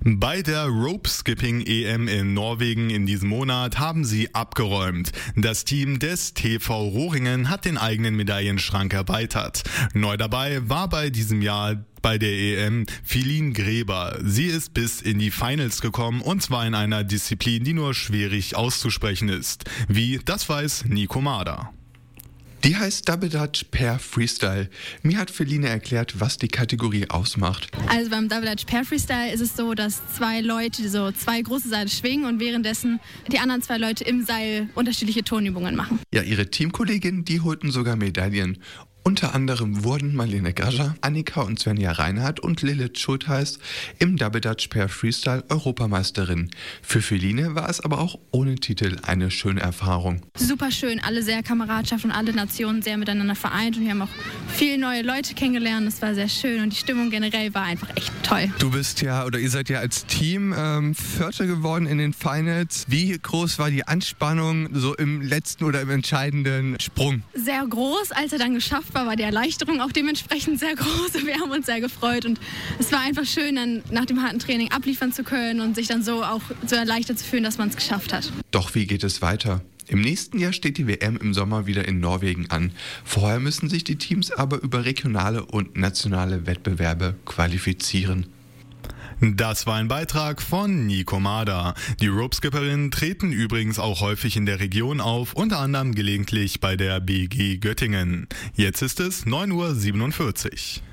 Bei der Rope Skipping EM in Norwegen in diesem Monat haben sie abgeräumt. Das Team des TV Rohringen hat den eigenen Medaillenschrank erweitert. Neu dabei war bei diesem Jahr bei der EM Feline Gräber. Sie ist bis in die Finals gekommen und zwar in einer Disziplin, die nur schwierig auszusprechen ist. Wie, das weiß Nico Mader. Die heißt Double Dutch Pair Freestyle. Mir hat Feline erklärt, was die Kategorie ausmacht. Also beim Double Dutch Pair Freestyle ist es so, dass zwei Leute so zwei große Seile schwingen und währenddessen die anderen zwei Leute im Seil unterschiedliche Tonübungen machen. Ja, ihre Teamkolleginnen, die holten sogar Medaillen. Unter anderem wurden Marlene Gascher, Annika und Svenja Reinhardt und Lilith Schultheiß im Double Dutch Pair Freestyle Europameisterin. Für Feline war es aber auch ohne Titel eine schöne Erfahrung. Super schön, alle sehr Kameradschaft und alle Nationen sehr miteinander vereint und wir haben auch viele neue Leute kennengelernt. Das war sehr schön und die Stimmung generell war einfach echt toll. Du bist ja, oder ihr seid ja als Team Vierter geworden in den Finals. Wie groß war die Anspannung so im letzten oder im entscheidenden Sprung? Sehr groß, als er dann geschafft war die Erleichterung auch dementsprechend sehr groß und wir haben uns sehr gefreut und es war einfach schön, dann nach dem harten Training abliefern zu können und sich dann so auch so erleichtert zu fühlen, dass man es geschafft hat. Doch wie geht es weiter? Im nächsten Jahr steht die WM im Sommer wieder in Norwegen an. Vorher müssen sich die Teams aber über regionale und nationale Wettbewerbe qualifizieren. Das war ein Beitrag von Nico Mader. Die Rope-Skipperinnen treten übrigens auch häufig in der Region auf, unter anderem gelegentlich bei der BG Göttingen. Jetzt ist es 9:47 Uhr.